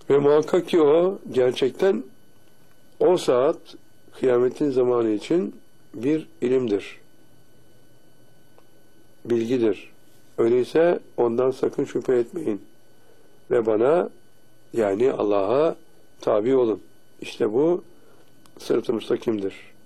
Ve muhakkak ki o gerçekten o saat kıyametin zamanı için bir ilimdir, bilgidir. Öyleyse ondan sakın şüphe etmeyin ve bana, yani Allah'a tabi olun. İşte bu sırat-ı müstakimdir.